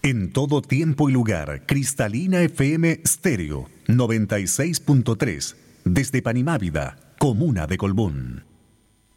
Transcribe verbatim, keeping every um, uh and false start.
En todo tiempo y lugar, Cristalina F M Stereo noventa y seis punto tres, desde Panimávida, comuna de Colbún.